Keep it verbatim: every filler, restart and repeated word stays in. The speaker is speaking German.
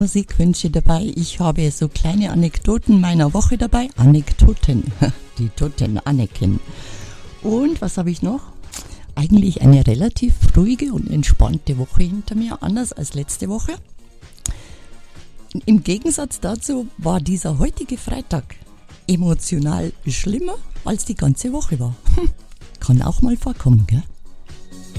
Musikwünsche dabei. Ich habe so kleine Anekdoten meiner Woche dabei. Anekdoten, die Toten Anneken. Und was habe ich noch? Eigentlich eine relativ ruhige und entspannte Woche hinter mir, anders als letzte Woche. Im Gegensatz dazu war dieser heutige Freitag emotional schlimmer, als die ganze Woche war. Kann auch mal vorkommen, gell?